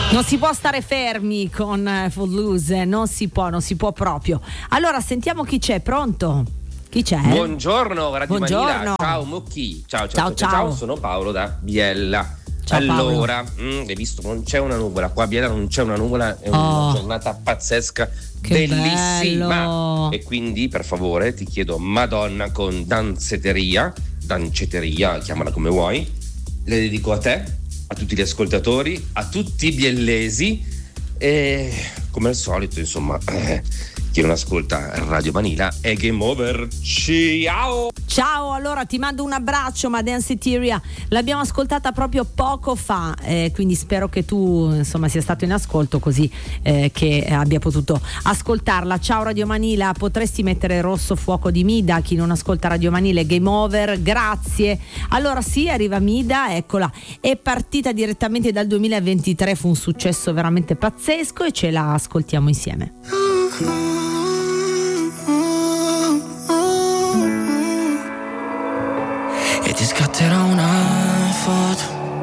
Non si può stare fermi con Footloose, non si può proprio. Allora sentiamo chi c'è, pronto? Chi c'è? Buongiorno Radio Buongiorno. Manila, ciao Mocchi, ciao, sono Paolo da Biella. Ciao, allora, hai visto, non c'è una nuvola, qua a Biella non c'è una nuvola, è una giornata pazzesca, che bellissima. bello. E quindi per favore ti chiedo Madonna con danceteria, chiamala come vuoi, le dedico a te, a tutti gli ascoltatori, a tutti i biellesi e come al solito insomma chi non ascolta Radio Manila è game over. Ciao, allora ti mando un abbraccio, ma Danceteria l'abbiamo ascoltata proprio poco fa, quindi spero che tu insomma sia stato in ascolto così che abbia potuto ascoltarla. Ciao Radio Manila, potresti mettere Rosso Fuoco di Mida, chi non ascolta Radio Manila è game over, grazie. Allora sì, arriva Mida, eccola, è partita direttamente dal 2023, fu un successo veramente pazzesco e ce la ascoltiamo insieme. E ti scatterò una foto